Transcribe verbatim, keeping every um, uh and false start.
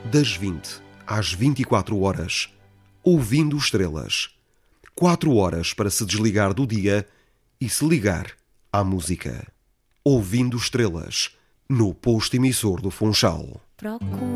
Das vinte às vinte e quatro horas, ouvindo estrelas. Quatro horas para se desligar do dia e se ligar à música. Ouvindo estrelas, no posto emissor do Funchal. Procura